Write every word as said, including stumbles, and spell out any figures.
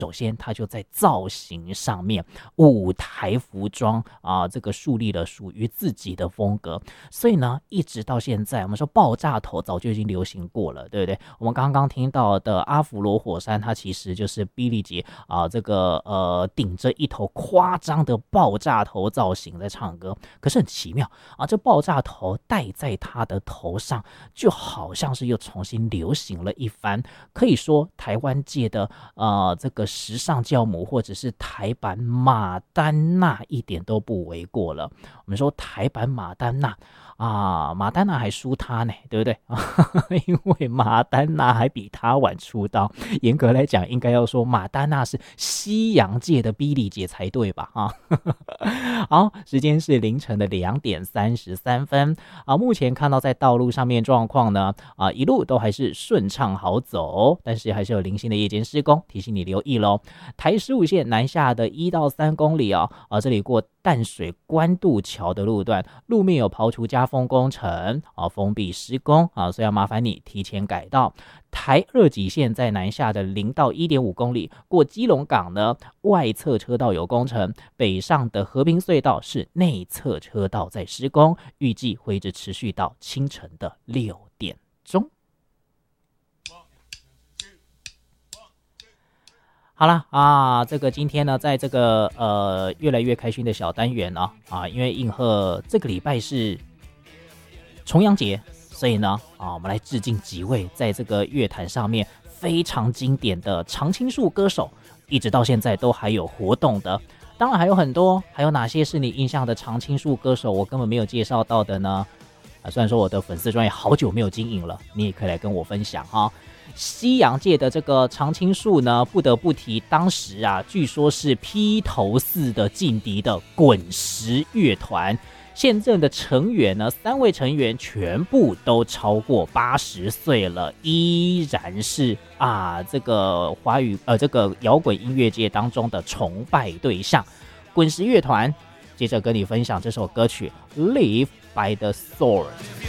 首先，它就在造型上面，舞台服装啊，这个树立了属于自己的风格。所以呢，一直到现在，我们说爆炸头早就已经流行过了，对不对？我们刚刚听到的阿弗罗火山，它其实就是比利姐啊，这个呃顶着一头夸张的爆炸头造型在唱歌。可是很奇妙啊，这爆炸头戴在他的头上，就好像是又重新流行了一番。可以说，台湾界的呃这个时尚教母，或者是台版马丹娜，一点都不为过了。我们说台版马丹娜啊，马丹娜还输她呢，对不对？因为马丹娜还比她晚出道，严格来讲，应该要说马丹娜是西洋界的比利姐才对吧？啊，好，时间是凌晨的两点三十三分啊。目前看到在道路上面状况呢，啊，一路都还是顺畅好走，但是还是有零星的夜间施工，提醒你留意喽。台十五线南下的一到三公里啊，啊，这里过淡水关渡桥的路段，路面有刨除加封工程啊，封闭施工啊，所以要麻烦你提前改道。台二级线在南下的零到一点五公里，过基隆港呢，外侧车道有工程，北上的和平隧道是内侧车道在施工，预计会一直持续到清晨的六点钟。好了啊，这个今天呢，在这个呃越来越开心的小单元呢啊，因为应和这个礼拜是重阳节，所以呢啊，我们来致敬几位在这个乐坛上面非常经典的常青树歌手，一直到现在都还有活动的。当然还有很多，还有哪些是你印象的常青树歌手，我根本没有介绍到的呢？啊，虽然说我的粉丝专页好久没有经营了，你也可以来跟我分享哈。西洋界的这个常青树呢，不得不提当时啊，据说是披头士的劲敌的滚石乐团。现任的成员呢，三位成员全部都超过八十岁了，依然是啊这个华语呃这个摇滚音乐界当中的崇拜对象。滚石乐团，接着跟你分享这首歌曲《Live by the Sword》。